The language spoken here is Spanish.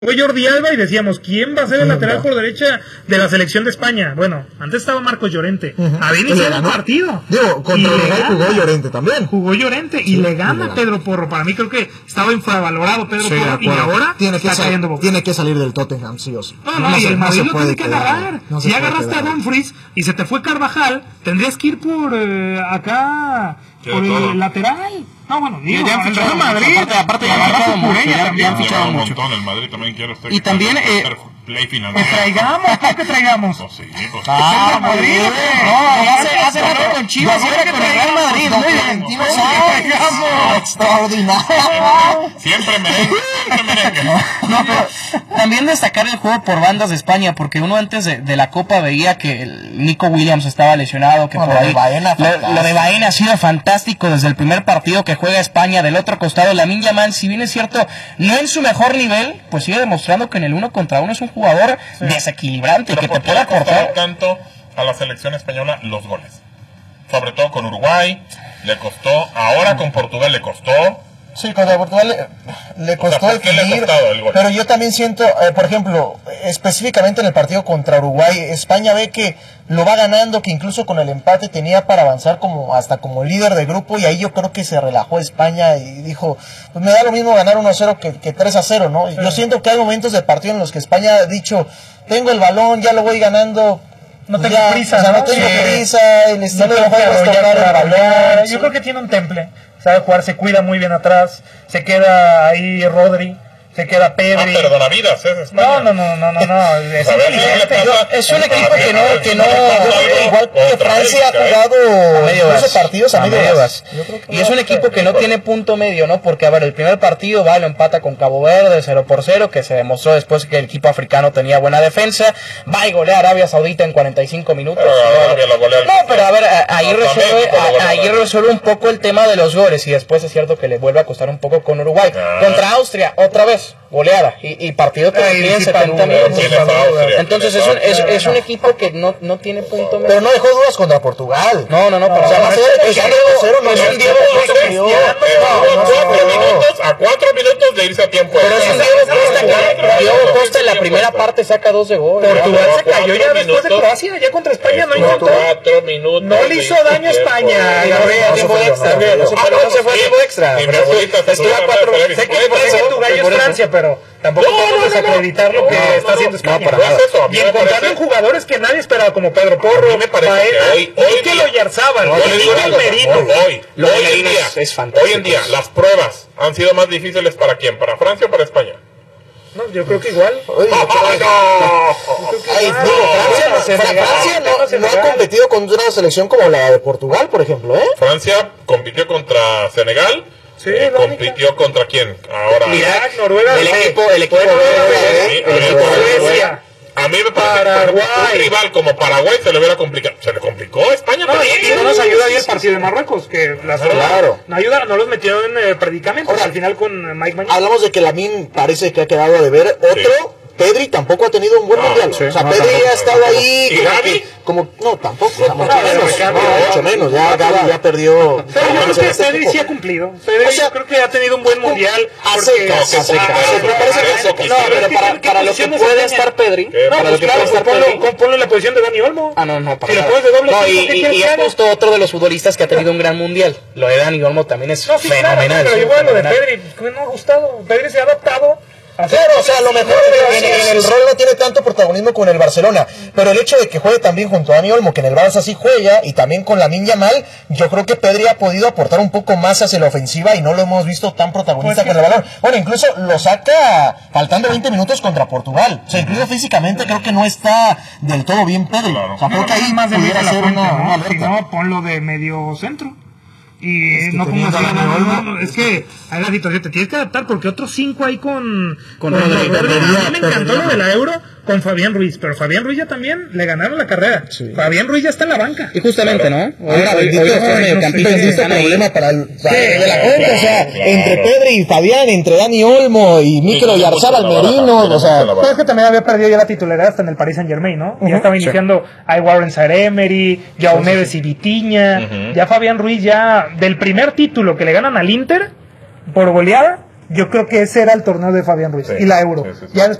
Jordi Alba y decíamos, ¿quién va a ser el lateral por derecha de la selección de España? Bueno, antes estaba Marcos Llorente. Había iniciado el partido. Digo, contra Uruguay jugó Llorente también. Jugó Llorente y le gana Pedro Porro. Para mí creo que estaba infravalorado Pedro Porro y ahora está cayendo boca. Tiene que salir del Tottenham, sí o sí. No, y el Madrid lo tiene que agarrar. Si agarraste a Dumfries y se te fue Carvajal, tendrías que ir por acá, por el lateral. No, bueno, digo, ya han fichado Madrid. Aparte ya han fichado un mucho. montón. El Madrid también quiere usted. Y también que traigamos, ¿qué que traigamos? Pues sí, pues Madrid. No, hace rato con Chivas, ahora con el Real Madrid. Muy bien. Extraordinario. Siempre merengue. No, pero también destacar el juego por bandas de España, porque uno antes de la Copa veía que el Nico Williams estaba lesionado, que por ahí lo de Baena ha sido fantástico desde el primer partido que juega España. Del otro costado, Lamine Yamal, si bien es cierto, no en su mejor nivel, pues sigue demostrando que en el 1 contra 1 es un jugador desequilibrante, que te puede aportar tanto a la selección española los goles. Sobre todo con Uruguay, le costó, ahora con Portugal le costó. Sí, contra Portugal le costó definir, pero yo también siento, por ejemplo, específicamente en el partido contra Uruguay, España ve que lo va ganando, que incluso con el empate tenía para avanzar hasta como líder de grupo, y ahí yo creo que se relajó España y dijo, pues me da lo mismo ganar 1-0 que 3-0, ¿no? Sí. Yo siento que hay momentos del partido en los que España ha dicho, tengo el balón, ya lo voy ganando. No tengo prisa, o sea, no tengo prisa, el estilo de juego es tocar el balón. Yo creo que tiene un temple, sabe jugar, se cuida muy bien atrás, se queda ahí Rodri, se queda Pedri. Perdonavidas, es España. No, es inteligente. Es un equipo que no igual que Francia ha jugado 12 partidos a medio gas. Y es un equipo que no tiene punto medio, ¿no? Porque, a ver, el primer partido lo empata con Cabo Verde 0-0, que se demostró después que el equipo africano tenía buena defensa. Va y golea a Arabia Saudita en 45 minutos. No, pero a ver, ahí resuelve un poco el tema de los goles, y después es cierto que le vuelve a costar un poco con Uruguay. Contra Austria, otra vez goleada y partido que tiene 70 minutos. Entonces es un equipo que no tiene punto medio. Pero no dejó dudas contra Portugal. No, pero a 4 minutos de irse a tiempo. Pero es un Diego Costa en la primera parte saca 2 de gol. Portugal se cayó ya después de Croacia, ya contra España no intentó. 4 minutos. No le hizo daño a España. Tiempo extra. No se fue tiempo extra. Sé que tu gallo es Francia, pero tampoco podemos desacreditar lo que está haciendo España. Y encontraron jugadores que nadie esperaba, como Pedro Porro, Mikel Oyarzábal, el Merino. Hoy en día, las pruebas han sido más difíciles ¿para quién? ¿Para Francia o para España? No, yo creo que igual. Francia no ha competido contra una selección como la de Portugal, por ejemplo, ¿eh? Francia compitió contra Senegal. Sí, compitió contra quién ahora. Irak, Noruega, el equipo de Suecia. A mí me parece que un rival como Paraguay se le hubiera complicado. Se le complicó a España. Y no nos ayuda ahí el partido de Marruecos, que no ayuda, no los metió en predicamentos. Al final con Mike Mañón. Hablamos de que Lamine parece que ha quedado a deber. Otro, Pedri tampoco ha tenido un buen mundial. O sea, Pedri ha estado ahí. ¿Y Gavi? Tampoco. Mucho menos. Ya Gavi ya perdió. Pero yo creo que Pedri sí ha cumplido. Pedri yo creo que ha tenido un buen mundial. Para lo que puede estar Pedri. Ponlo en la posición de Dani Olmo. Si lo pones de doble. Y ha puesto otro de los futbolistas que ha tenido un gran mundial. Lo de Dani Olmo también es fenomenal. Pero igual lo de Pedri no ha gustado. Pedri se ha adaptado. Claro, o sea, a lo mejor en el rol no tiene tanto protagonismo con el Barcelona, pero el hecho de que juegue también junto a Dani Olmo, que en el Barça sí juega, y también con Lamine Yamal, yo creo que Pedri ha podido aportar un poco más hacia la ofensiva y no lo hemos visto tan protagonista con el balón. Bueno, incluso lo saca faltando 20 minutos contra Portugal. O sea, incluso físicamente creo que no está del todo bien Pedri. O sea, creo que ahí más pudiera ser una alerta. Si no, ponlo de medio centro. Y no pongas es que hay la situación, te tienes que adaptar porque otros 5 ahí con Rodri. A mí me encantó lo de la Euro con Fabián Ruiz, pero Fabián Ruiz ya también le ganaron la carrera. Fabián Ruiz ya está en la banca. Y justamente, ¿no? Bendito problema para el de la cuenta, o sea, entre Pedri y Fabián, entre Dani Olmo y Mikel Oyarzábal, Merino, o sea, pero es que también había perdido ya la titularidad hasta en el Paris Saint-Germain, ¿no? Ya estaba iniciando a Warren Zaire-Emery, Joao Neves y Vitinha. Ya Fabián Ruiz ya del primer título que le ganan al Inter por goleada, Yo creo que ese era el torneo de Fabián Ruiz y la Euro. Ya